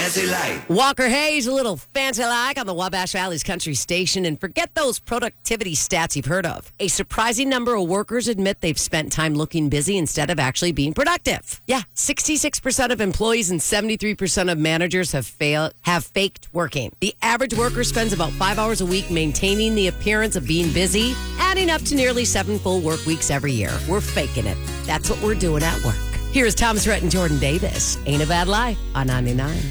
fancy like. Walker Hayes, a little fancy like on the Wabash Valley's country station. And forget those productivity stats you've heard of. A surprising number of workers admit they've spent time looking busy instead of actually being productive. Yeah, 66% of employees and 73% of managers have faked working. The average worker spends about 5 hours a week maintaining the appearance of being busy, adding up to nearly 7 full work weeks every year. We're faking it. That's what we're doing at work. Here's Thomas Rhett and Jordan Davis. Ain't a Bad Life on 99.